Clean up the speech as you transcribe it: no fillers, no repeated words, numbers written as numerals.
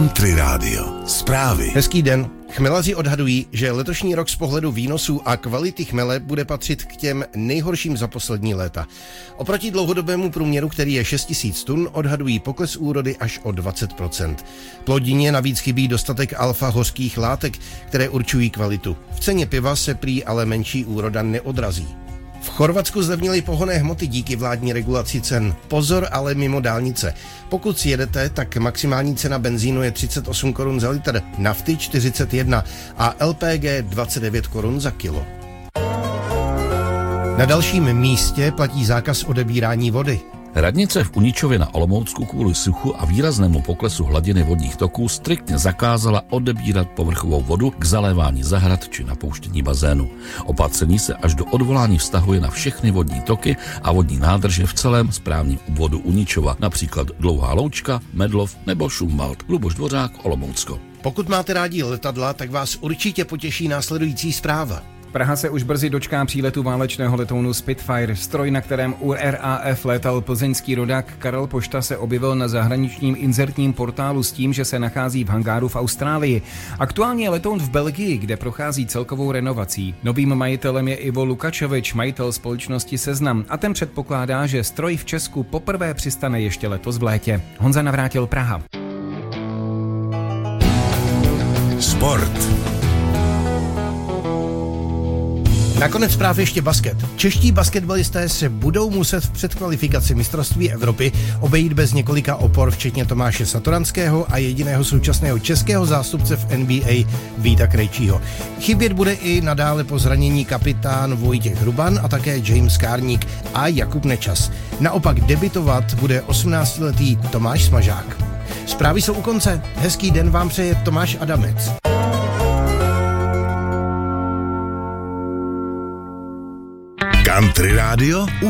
Country Radio. Zprávy. Hezký den. Chmelaři odhadují, že letošní rok z pohledu výnosů a kvality chmele bude patřit k těm nejhorším za poslední léta. Oproti dlouhodobému průměru, který je 6 000 tun, odhadují pokles úrody až o 20%. Plodině navíc chybí dostatek alfa hořkých látek, které určují kvalitu. V ceně piva se prý ale menší úroda neodrazí. V Chorvatsku zlevnily pohonné hmoty díky vládní regulaci cen. Pozor ale mimo dálnice. Pokud si jedete, tak maximální cena benzínu je 38 korun za litr, nafty 41 a LPG 29 korun za kilo. Na dalším místě platí zákaz odebírání vody. Radnice v Uničově na Olomoucku kvůli suchu a výraznému poklesu hladiny vodních toků striktně zakázala odebírat povrchovou vodu k zalévání zahrad či napouštění bazénu. Opatření se až do odvolání vztahuje na všechny vodní toky a vodní nádrže v celém správním obvodu Uničova, například Dlouhá Loučka, Medlov nebo Šumwald. Luboš Dvořák, Olomoucko. Pokud máte rádi letadla, tak vás určitě potěší následující zpráva. Praha se už brzy dočká příletu válečného letounu Spitfire. Stroj, na kterém u RAF létal plzeňský rodák Karel Pošta, se objevil na zahraničním inzertním portálu s tím, že se nachází v hangáru v Austrálii. Aktuálně je letoun v Belgii, kde prochází celkovou renovací. Novým majitelem je Ivo Lukačovič, majitel společnosti Seznam, a ten předpokládá, že stroj v Česku poprvé přistane ještě letos v létě. Honza Navrátil, Praha. Sport. Nakonec právě ještě basket. Čeští basketbalisté se budou muset v předkvalifikaci mistrovství Evropy obejít bez několika opor, včetně Tomáše Satoranského a jediného současného českého zástupce v NBA Víta Krejčího. Chybět bude i nadále po zranění kapitán Vojtěch Hruban a také James Kárník a Jakub Nečas. Naopak debitovat bude 18letý Tomáš Smažák. Zprávy jsou u konce. Hezký den vám přeje Tomáš Adamec. Country Radio